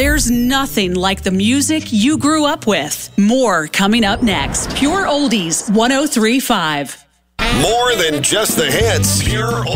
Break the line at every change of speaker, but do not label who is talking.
There's nothing like the music you grew up with. More coming up next. Pure Oldies 103.5.
More than just the hits. Pure